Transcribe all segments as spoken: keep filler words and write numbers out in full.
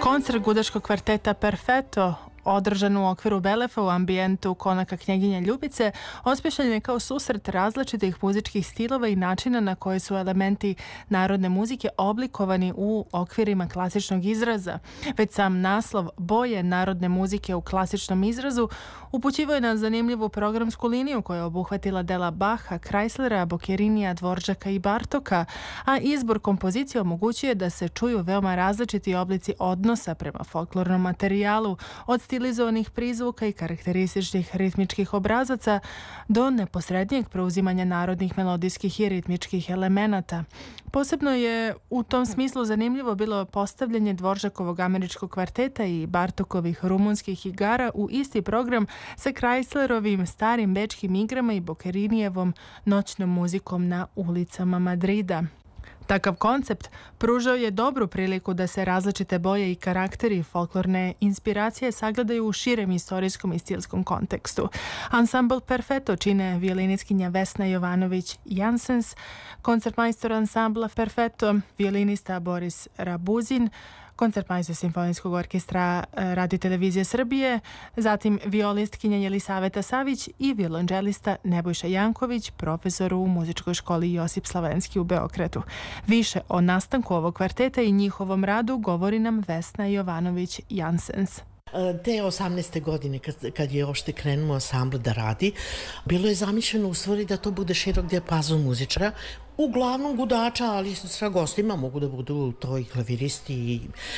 Koncert gudaškog kvarteta Perfetto, održan u okviru Belefa u ambijentu Konaka Knjeginje Ljubice, ospješan je kao susret različitih muzičkih stilova i načina na koje su elementi narodne muzike oblikovani u okvirima klasičnog izraza. Već sam naslov Boje narodne muzike u klasičnom izrazu upućivao je na zanimljivu programsku liniju koja je obuhvatila dela Baha, Kreislera, Bocchettinija, Dvoržaka i Bartoka, a izbor kompozicije omogućuje da se čuju veoma različiti oblici odnosa prema folklornom materijalu, od stilizovanih prizvuka i karakterističnih ritmičkih obrazaca do neposrednijeg preuzimanja narodnih melodijskih i ritmičkih elemenata. Posebno je u tom smislu zanimljivo bilo postavljanje Dvoržakovog američkog kvarteta i Bartokovih rumunskih igara u isti program sa Kreislerovim starim bečkim igrama i Bocchettinijevom noćnom muzikom na ulicama Madrida. Takav koncept pružao je dobru priliku da se različite boje i karakteri folklorne inspiracije sagledaju u širem istorijskom i stilskom kontekstu. Ansambl Perfetto čine violinistkinja Vesna Jovanović-Jansens, koncertmajstor ansambla Perfetto, violinista Boris Rabuzin, koncertmajstor Simfonijskog orkestra Radio Televizije Srbije, zatim violistkinja Jelisaveta Savić i violončelista Nebojša Janković, profesor u muzičkoj školi Josip Slavenski u Beogradu. Više o nastanku ovog kvarteta i njihovom radu govori nam Vesna Jovanović-Jansens. Te osamnaeste godine kad, kad je uopšte krenuo ansambl da radi, bilo je zamišljeno u stvari da to bude širok dijapazon muzičara, uglavnom gudača, ali sa gostima mogu da budu to i klaviristi i,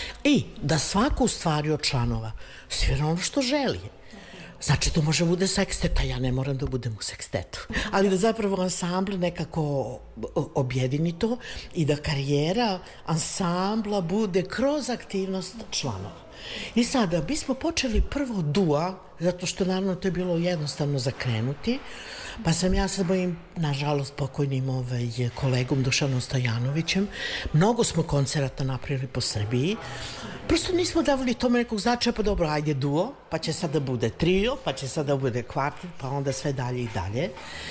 i da svako u stvari od članova svira ono što želi. Znači, to može bude seksteta, ja ne moram da budem u sekstetu. Ali da zapravo ansambl nekako objedini to i da karijera ansambla bude kroz aktivnost članova. I sada, bismo počeli prvo dua, zato što naravno to je bilo jednostavno zakrenuti, pa sam ja sa mojim, nažalost, pokojnim ovaj, kolegom Dušanom Stojanovićem, mnogo smo koncerata napravili po Srbiji, prosto nismo davali tome nekog značaja, pa dobro, ajde duo, pa će sada bude trio, pa će sada bude kvartet, pa onda sve dalje i dalje,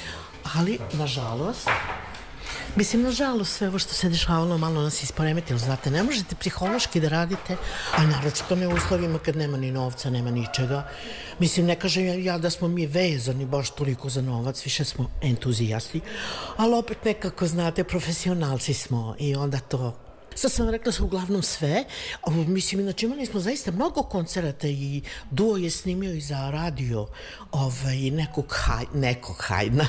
ali, nažalost, Mislim, nažalost, sve ovo što se dešavalo malo nas isporemetilo, znate, ne možete psihološki da radite, a naročito ne u uslovima kad nema ni novca, nema ničega. Mislim, ne kažem ja da smo mi vezani baš toliko za novac, više smo entuzijasti, ali opet nekako, znate, profesionalci smo i onda to... Sad sam rekla se uglavnom sve, mislim, inače imali smo zaista mnogo koncerata i duo je snimio i za radio ovaj, nekog, haj, nekog Hajdna,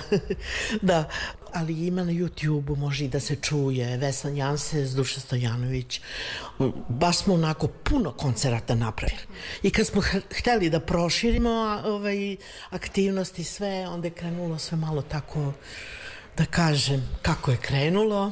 da, ali ima na YouTube-u, može i da se čuje, Vesna Jansens, Dušan Stojanović, baš smo onako puno koncerata napravili. I kad smo hteli da proširimo ovaj, aktivnosti sve, onda je krenulo sve malo tako, da kažem, kako je krenulo,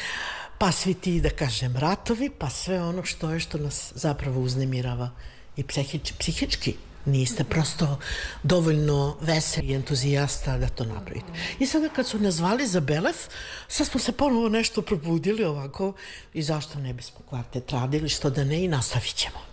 pa svi ti, da kažem, ratovi, pa sve ono što je što nas zapravo uznemirava i psihič, psihički. Niste prosto dovoljno veseli i entuzijasta da to napravite. I sada kad su nas zvali za Belef, sad smo se ponovo nešto probudili ovako i zašto ne bismo kvartet radili, što da ne, i nastavit ćemo.